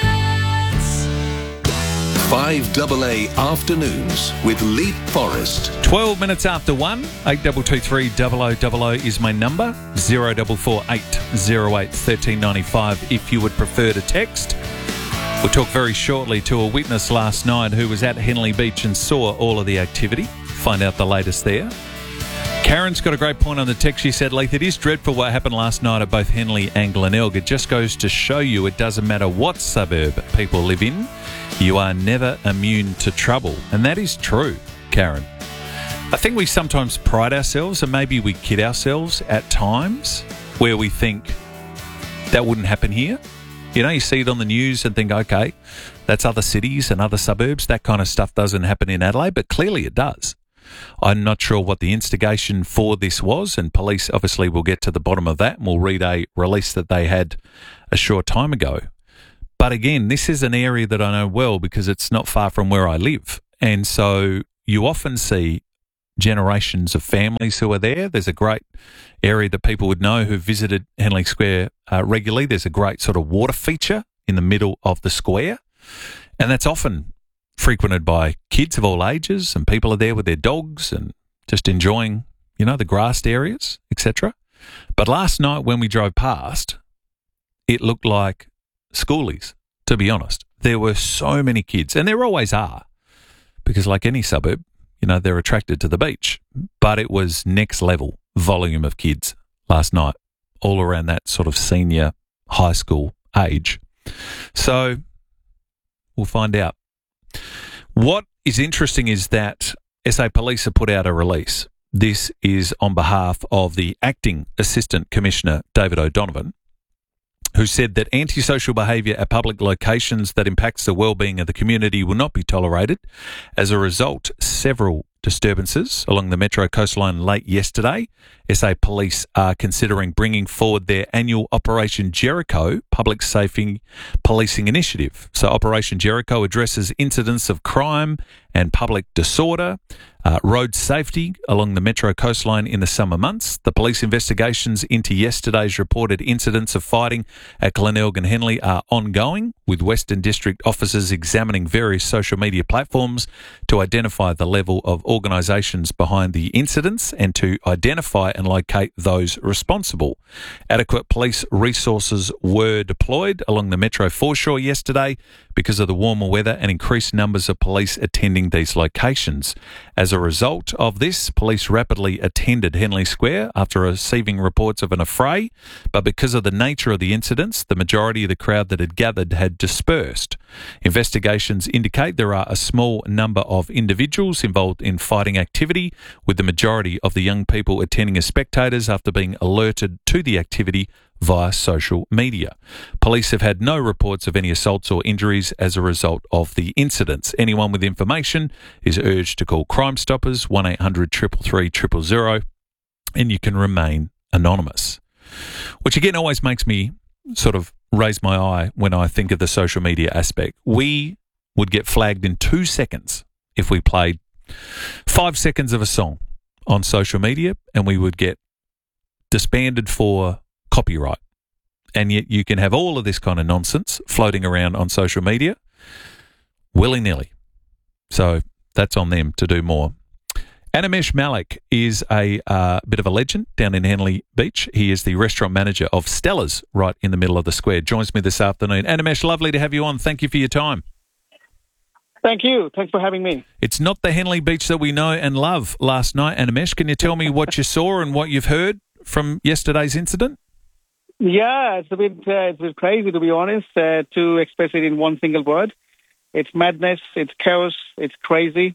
5AA Afternoons with Leap Forest. 12 minutes after 1, 8223 0000 is my number. 0448 08 1395 if you would prefer to text. We'll talk very shortly to a witness last night who was at Henley Beach and saw all of the activity. Find out the latest there. Karen's got a great point on the text. She said, Leith, it is dreadful what happened last night at both Henley and Glenelg. It just goes to show you it doesn't matter what suburb people live in. You are never immune to trouble. And that is true, Karen. I think we sometimes pride ourselves, and maybe we kid ourselves at times, where we think that wouldn't happen here. You know, you see it on the news and think, okay, that's other cities and other suburbs. That kind of stuff doesn't happen in Adelaide, but clearly it does. I'm not sure what the instigation for this was, and police obviously will get to the bottom of that, and we'll read a release that they had a short time ago. But again, this is an area that I know well because it's not far from where I live. And so you often see generations of families who are there. There's a great area that people would know who visited Henley Square regularly. There's a great sort of water feature in the middle of the square, and that's often frequented by kids of all ages, and people are there with their dogs and just enjoying, you know, the grassed areas, etc. But last night when we drove past, it looked like schoolies, to be honest. There were so many kids, and there always are, because like any suburb, you know, they're attracted to the beach. But it was next level volume of kids last night, all around that sort of senior high school age. So we'll find out. What is interesting is that SA Police have put out a release. This is on behalf of the Acting Assistant Commissioner, David O'Donovan, who said that antisocial behaviour at public locations that impacts the well-being of the community will not be tolerated. As a result, several disturbances along the Metro coastline late yesterday. SA Police are considering bringing forward their annual Operation Jericho public safety policing initiative. So Operation Jericho addresses incidents of crime and public disorder, road safety along the Metro coastline in the summer months. The police investigations into yesterday's reported incidents of fighting at Glenelg and Henley are ongoing, with Western District officers examining various social media platforms to identify the level of organisations behind the incidents and to identify and locate those responsible. Adequate police resources were deployed along the Metro foreshore yesterday because of the warmer weather and increased numbers of police attending these locations. As a result of this, police rapidly attended Henley Square after receiving reports of an affray, but because of the nature of the incidents, the majority of the crowd that had gathered had dispersed. Investigations indicate there are a small number of individuals involved in fighting activity, with the majority of the young people attending as spectators after being alerted to the activity via social media. Police have had no reports of any assaults or injuries as a result of the incidents. Anyone with information is urged to call Crime Stoppers 1800 333 000, and you can remain anonymous. Which again always makes me sort of raise my eye when I think of the social media aspect. We would get flagged in 2 seconds if we played 5 seconds of a song on social media, and we would get disbanded for copyright. And yet you can have all of this kind of nonsense floating around on social media willy-nilly. So that's on them to do more. Animesh Malik is a bit of a legend down in Henley Beach. He is the restaurant manager of Stella's right in the middle of the square. Joins me this afternoon. Animesh, lovely to have you on. Thank you for your time. Thank you. Thanks for having me. It's not the Henley Beach that we know and love last night, Animesh. Can you tell me what you saw and what you've heard from yesterday's incident? Yeah, it's a bit crazy, to be honest, to express it in one single word. It's madness, it's chaos, it's crazy.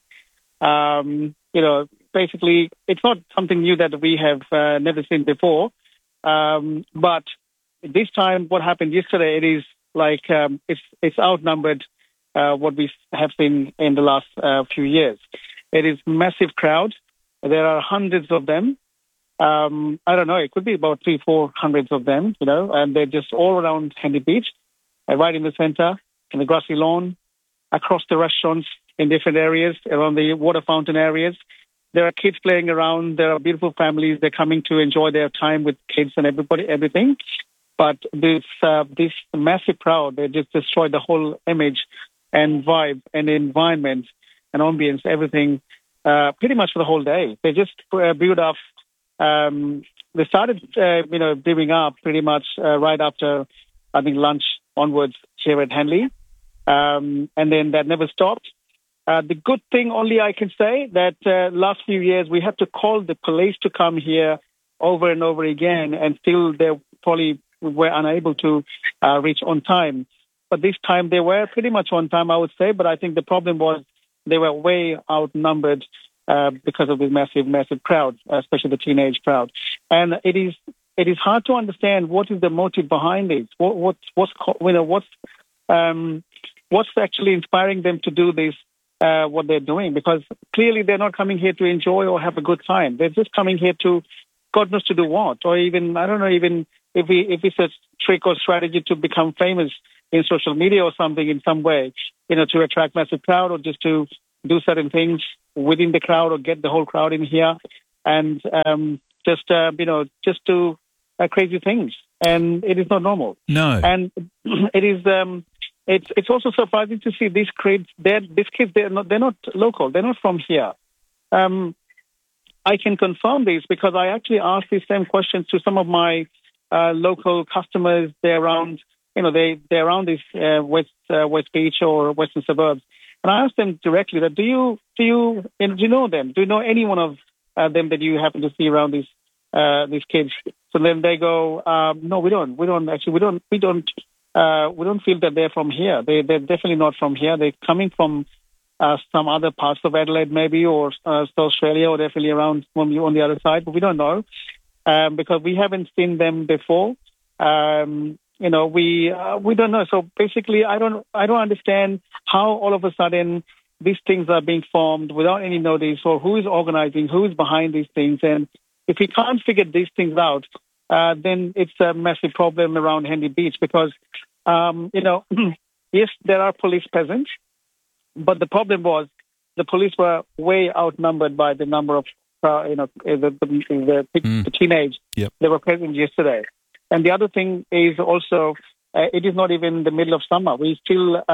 Basically, it's not something new that we have never seen before. But this time, what happened yesterday, it is like it's outnumbered what we have seen in the last few years. It is massive crowd. There are hundreds of them. I don't know, it could be about 300-400 of them, and they're just all around Henley Beach, right in the centre, in the grassy lawn, across the restaurants in different areas, around the water fountain areas. There are kids playing around. There are beautiful families. They're coming to enjoy their time with kids and everything. But this massive crowd, they just destroyed the whole image and vibe and environment and ambience, everything, pretty much for the whole day. They just built up. They started, building up pretty much right after, I think, lunch onwards here at Henley. And then that never stopped. The good thing only I can say that last few years we had to call the police to come here over and over again, and still they probably were unable to reach on time. But this time they were pretty much on time, I would say. But I think the problem was they were way outnumbered because of this massive crowd, especially the teenage crowd. And it is hard to understand what is the motive behind it. What's actually inspiring them to do this, what they're doing? Because clearly they're not coming here to enjoy or have a good time. They're just coming here to, God knows to do what, or even, I don't know, even if it's a trick or strategy to become famous in social media or something in some way, to attract massive crowd, or just to do certain things within the crowd or get the whole crowd in here, and just do crazy things. And it is not normal. No. And it is. It's also surprising to see these kids. These kids, they're not local. They're not from here. I can confirm this because I actually asked these same questions to some of my local customers. They're around, they're around this West Beach or Western suburbs, and I asked them directly that do you know them? Do you know any one of them that you happen to see around these kids? So then they go, no, we don't. We don't feel that they're from here. They're definitely not from here. They're coming from some other parts of Adelaide, maybe, or Australia, or definitely around on the other side. But we don't know because we haven't seen them before. We don't know. So basically, I don't understand how all of a sudden these things are being formed without any notice, or who is organizing, who is behind these things. And if we can't figure these things out, then it's a massive problem around Henley Beach because, yes, there are police present, but the problem was the police were way outnumbered by the number of, the teenage that were present yesterday. And the other thing is also, it is not even the middle of summer. We still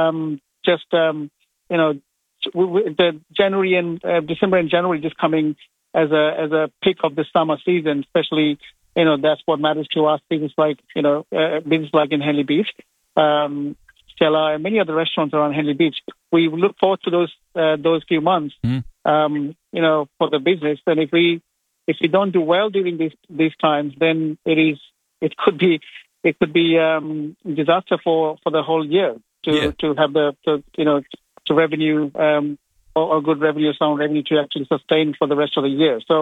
the January and December and January just coming as a peak of the summer season, especially, that's what matters to us. Business like in Henley Beach, Stella, and many other restaurants around Henley Beach. We look forward to those few months, for the business. And if we don't do well during these times, then it could be disaster for the whole year to have to revenue or good revenue, sound revenue to actually sustain for the rest of the year. So,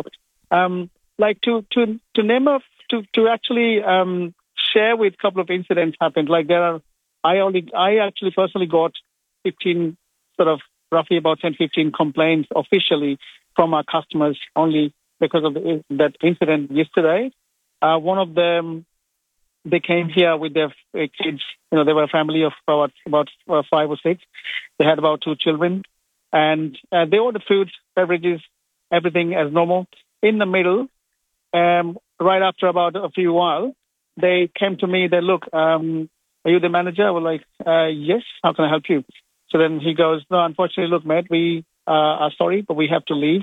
to name off, to actually share with a couple of incidents happened. Like I actually personally got 15, sort of roughly about 10-15 complaints officially from our customers only because of that incident yesterday. One of them, they came here with their kids. They were a family of about 5 or 6. They had about 2 children, and they ordered food, beverages, everything as normal. In the middle, right after about a few while, they came to me. They look, are you the manager? I was like, yes. How can I help you? So then he goes, no, unfortunately, look, mate, we are sorry, but we have to leave.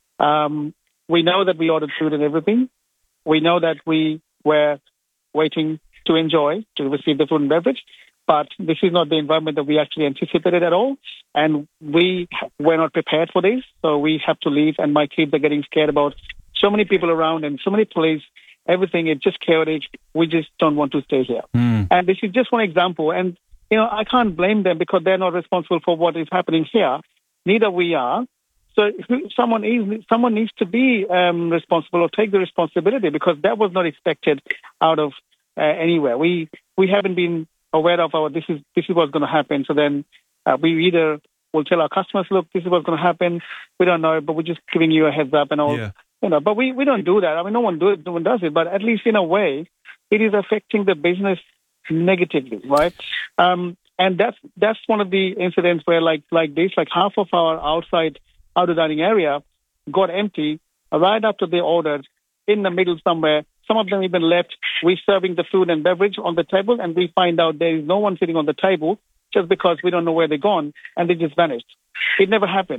We know that we ordered food and everything. We know that we were waiting to receive the food and beverage, but this is not the environment that we actually anticipated at all, and we were not prepared for this, so we have to leave, and my kids are getting scared about so many people around and so many police, everything, it's just chaotic. We just don't want to stay here. And this is just one example, and I can't blame them because they're not responsible for what is happening here. Neither we are. So someone needs to be responsible or take the responsibility because that was not expected out of anywhere. We haven't been aware of this is what's going to happen. So then we either will tell our customers, look, this is what's going to happen. We don't know, but we're just giving you a heads up and all. Yeah. But we don't do that. I mean, no one does it. But at least in a way, it is affecting the business negatively, right? And that's one of the incidents where like this, like half of our outdoor dining area got empty right after they ordered in the middle somewhere. Some of them even left. We're serving the food and beverage on the table, and we find out there is no one sitting on the table just because we don't know where they're gone, and they just vanished. It never happened.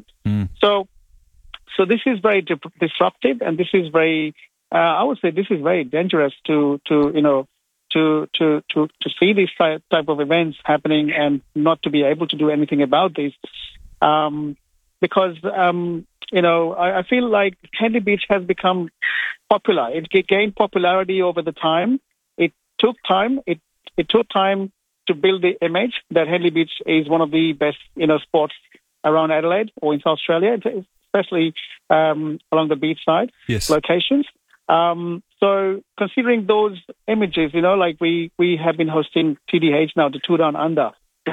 So this is very disruptive, and this is very, I would say, this is very dangerous to see these type of events happening and not to be able to do anything about this. Because, I feel like Henley Beach has become popular. It gained popularity over the time. It took time. It took time to build the image that Henley Beach is one of the best, spots around Adelaide or in South Australia, especially along the beachside locations. So considering those images, like we have been hosting TDH now, the Two Down Under.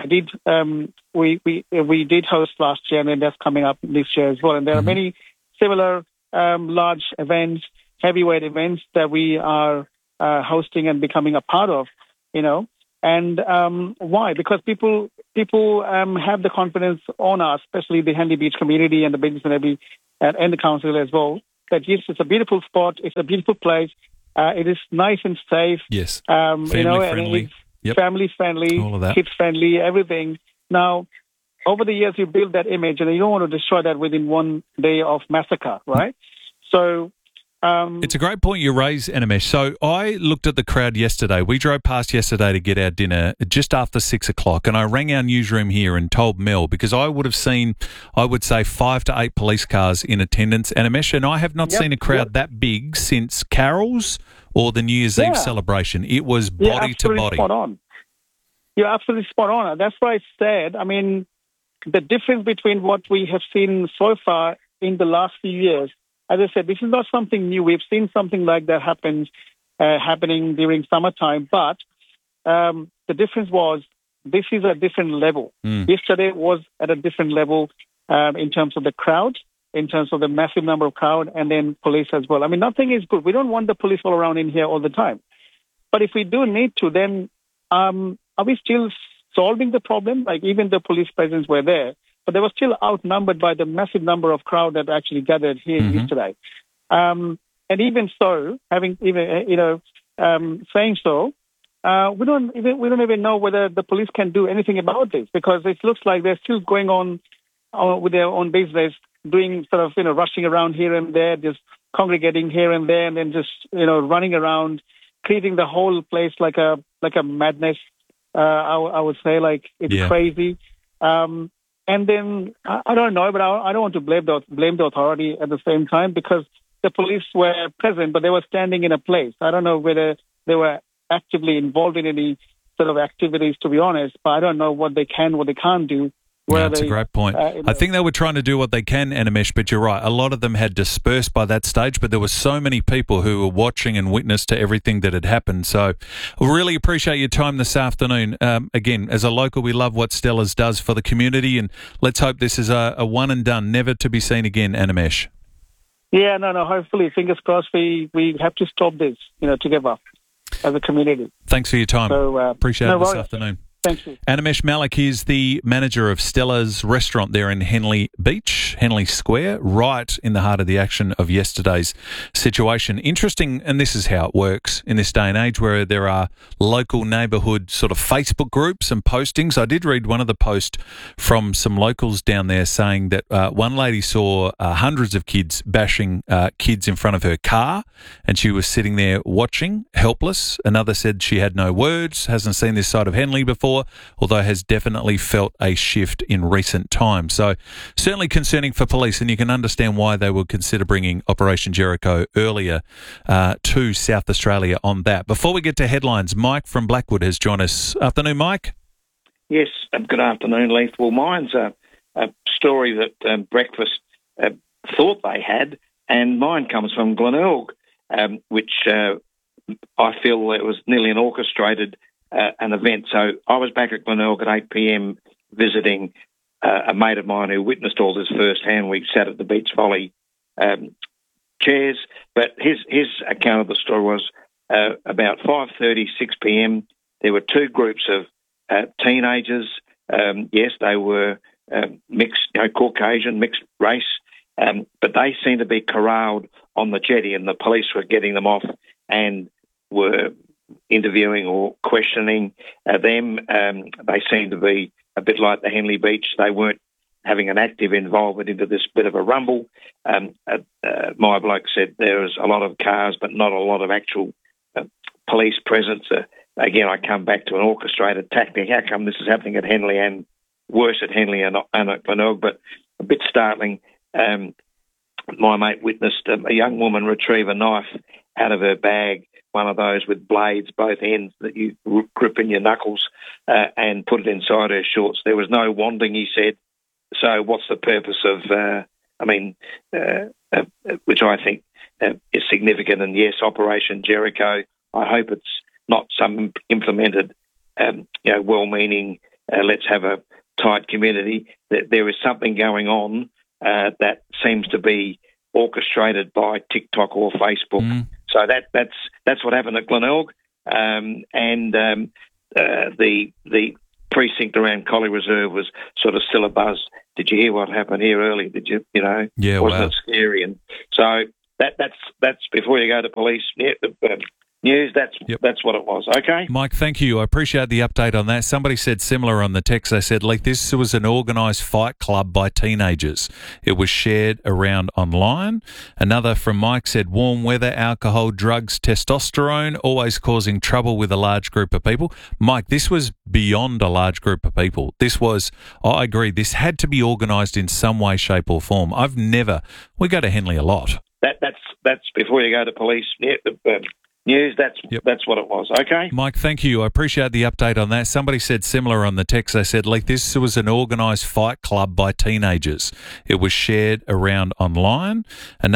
We did host last year, and then that's coming up this year as well. And there are many similar large events, heavyweight events that we are hosting and becoming a part of, And why? Because people have the confidence on us, especially the Henley Beach community and the business and the council as well. That yes, it's a beautiful spot. It's a beautiful place. It is nice and safe. Yes. Family friendly. Family friendly, all of that. kids friendly, everything. Now, over the years, you build that image, and you don't want to destroy that within one day of massacre, right? So. It's a great point you raise, Animesh. So I looked at the crowd yesterday. We drove past yesterday to get our dinner just after 6 o'clock, and I rang our newsroom here and told Mel, because I would have seen, I would say, 5 to 8 police cars in attendance, Animesh, and I have not seen a crowd that big since Carol's or the New Year's Eve celebration. It was body to body. Spot on. You're absolutely spot on. That's why I said, the difference between what we have seen so far in the last few years, as I said, this is not something new. We've seen something like that happening during summertime, but the difference was this is a different level. Yesterday was at a different level in terms of the crowd, in terms of the massive number of crowd, and then police as well. Nothing is good. We don't want the police all around in here all the time. But if we do need to, then are we still solving the problem? Like even the police presence were there, but they were still outnumbered by the massive number of crowd that actually gathered here yesterday. And even so, saying so, we don't even know whether the police can do anything about this, because it looks like they're still going on with their own business, doing rushing around here and there, just congregating here and there, and then just running around, treating the whole place like a madness. I would say it's crazy. And then, I don't know, but I don't want to blame the authority at the same time, because the police were present, but they were standing in a place. I don't know whether they were actively involved in any sort of activities, to be honest, but I don't know what they can, what they can't do. That's a great point. I think they were trying to do what they can, Animesh, but you're right. A lot of them had dispersed by that stage, but there were so many people who were watching and witness to everything that had happened. So we really appreciate your time this afternoon. Again, as a local, we love what Stella's does for the community, and let's hope this is a one and done, never to be seen again, Animesh. Yeah, no, hopefully, fingers crossed, we have to stop this, together as a community. Thanks for your time. So, appreciate it this afternoon. Thank you. Animesh Malik is the manager of Stella's restaurant there in Henley Beach, Henley Square, right in the heart of the action of yesterday's situation. Interesting, and this is how it works in this day and age, where there are local neighbourhood sort of Facebook groups and postings. I did read one of the posts from some locals down there saying that one lady saw hundreds of kids bashing kids in front of her car, and she was sitting there watching, helpless. Another said she had no words, hasn't seen this side of Henley before, although has definitely felt a shift in recent times. So certainly concerning for police, and you can understand why they would consider bringing Operation Jericho earlier to South Australia on that. Before we get to headlines, Mike from Blackwood has joined us. Afternoon, Mike. Yes, good afternoon, Leith. Well, mine's a story that Breakfast thought they had, and mine comes from Glenelg, which I feel it was nearly an orchestrated an event. So I was back at Glenelg at 8 p.m. visiting a mate of mine who witnessed all this firsthand. We sat at the beach volley chairs, but his account of the story was about 5:30, 6 p.m. There were two groups of teenagers. Yes, they were mixed, Caucasian, mixed race, but they seemed to be corralled on the jetty, and the police were getting them off and were interviewing or questioning them. They seemed to be a bit like the Henley Beach. They weren't having an active involvement into this bit of a rumble. My bloke said there was a lot of cars, but not a lot of actual police presence. Again, I come back to an orchestrated tactic. How come this is happening at Henley and worse at Henley and at Glenelg? But a bit startling. My mate witnessed a young woman retrieve a knife out of her bag, one of those with blades, both ends, that you grip in your knuckles, and put it inside her shorts. There was no wanding, he said. So what's the purpose of I mean, which I think is significant. And yes, Operation Jericho, I hope it's not some implemented, well-meaning, let's have a tight community. There is something going on that seems to be orchestrated by TikTok or Facebook. So that's what happened at Glenelg, and the precinct around Collie Reserve was sort of still abuzz. Did you hear what happened here earlier? Did you? Yeah, wasn't it scary? And so that's before you go to police. News, that's what it was, okay? Mike, thank you. I appreciate the update on that. Somebody said similar on the text. They said, like, this was an organised fight club by teenagers. It was shared around online. Another from Mike said, warm weather, alcohol, drugs, testosterone, always causing trouble with a large group of people. Mike, this was beyond a large group of people. This was, I agree, this had to be organised in some way, shape or form. We go to Henley a lot. That's before you go to police. News, that's what it was, okay? Mike, thank you. I appreciate the update on that. Somebody said similar on the text. They said, like, this was an organised fight club by teenagers. It was shared around online.